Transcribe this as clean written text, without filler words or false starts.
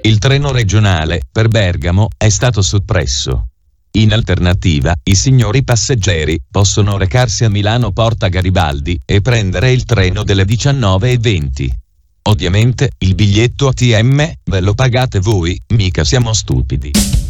Il treno regionale per Bergamo è stato soppresso. In alternativa, i signori passeggeri possono recarsi a Milano Porta Garibaldi e prendere il treno delle 19:20. Ovviamente, il biglietto ATM ve lo pagate voi, mica siamo stupidi.